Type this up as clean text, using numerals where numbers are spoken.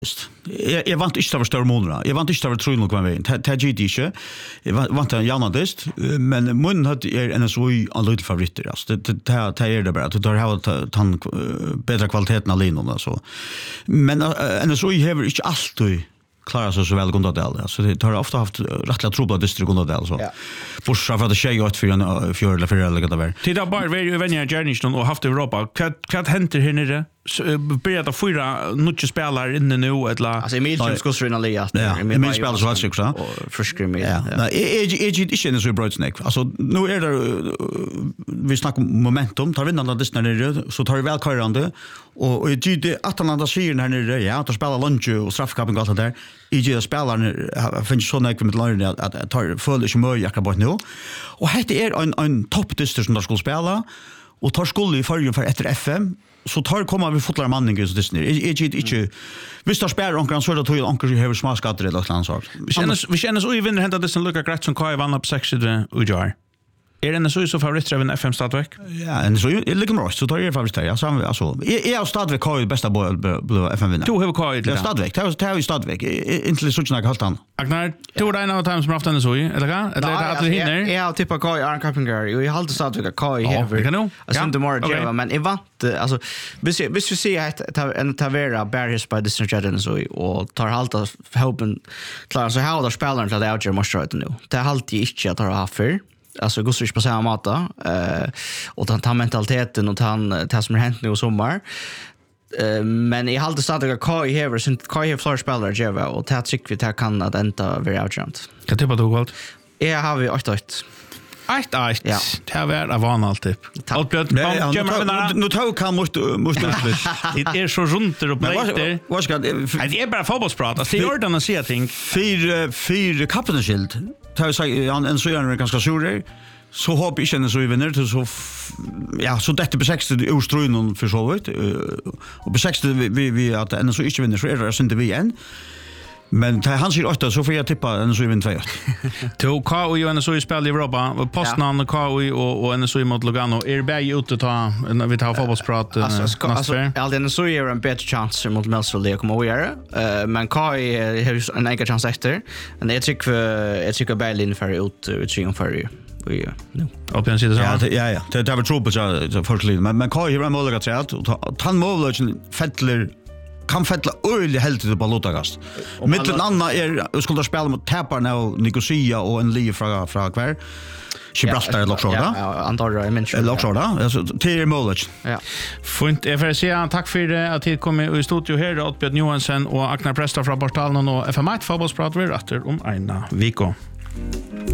Jeg vant ikke til å være større måneder. Jeg vant ikke til å være trolig nok med veien. Det gjør det ikke. Jeg vant til en janadist, men munnen er NSOI en liten favoritter. Det er det bare. Du tar bedre kvaliteten av linjen. Men NSOI har ikke alltid klarar sig så väl Gundadal. Så det har ofta haft rättliga trobla distrikt Gundadal så. Bortsett från att det sker åt för en fjärde eller fyra eller där. Titta bara vi vänner Journey och haft Europa. Vad händer här nere? Börjar det fyra nya spelare inne nu eller alltså Emil skulle in alla Emil spelar så alltså också. Förskrim mig. Nej, är inte så bra snack. Alltså nu är det vi snackar om momentum, tar vinnarna distan nere så tar vi väl körande och det att andra sidan här nere ja, att spela lunch och straffkappen och allt där. IG spelarna finns så näck med London att tar full inte mer jag kan bara nu. Och det är en toppdistrikt som där ska spela och tar skulle i förrjun för efter FM. Så tar kommer vi fotlar manningen så det är inte vi står spärr och så då tog onkel har smaskatter eller något sånt. Vi känner så i vinner hända det som Luca Gratz som Kai vann upp 6 Ujar. Är det så favorittrevn FM Stadvik? Ja, en så är liksom rätt så tar jag favorit ja så alltså. Är Stadvik Kai bästa blå FM vinner. Du har Kai det Stadvik. Det är Stadvik. Inte så snacka halt han. Agnar, du där några times som ofta så eller kan? Eller det att hinner. Ja, typ Kai Arn Carpenter. Jag har alltid Stadvik Kai här. Alltså inte mer Java men jag vant alltså hvis vi ser att en Tavera Barris by District Jet så och tar halt att hopen klara så här där spelaren till att outgör måste nu. Det är alltid inte att ha haft för alltså går så på samma mata och den mentaliteten och det som har hänt nu i sommar men I halde stadig Kai hever sin Kai har flera spelare Java och det tycker vi det kan att ända vara outjumpt. Kan tippa du kvalt? Jag har vi 8-8. Ja. Det har varit av vanligt typ. Nu tar kan måste det är så runt och bläter. Vad ska det är bara fotbollsprat. Alltså det ordarna ser ting. Fyra kaptensskild. Tar sig en så är ganska sur. Så hoppas jag så vi vinner så ja så detta på 60 urstrun för så vet och på 60 vi att en så inte vinner så är det inte vi än. Men han säger 8 så får jag tippa en så vinner 2. Till KU och NSO spelar i Europa postnamn KU och NSO mot Lugano är bäg ute ta vi tar fotbollsprat alltså all den så är en bättre chans mot Melsville det kommer att göra men KU har en egen chans efter men jag tycker Berlin för ut för ja nu. Och på sidan så ja det var trubbel så förslid men Kai har möjlighet att och han möjligen fettler kan fettla öl helt till Balotagast. Mittel Anna skulle spela mot Taparna och Nicosia och en liv från kvar. Gibraltar eller så där. Ja, Andorra I mentioned. Eller så där. Alltså till Möllage. Ja. Fint. Jag får säga tack för att du kom i studio här åt Björn Johansson och Agnar Presta från Portalen och FM1 fotbollsprat vi åter om en vecka.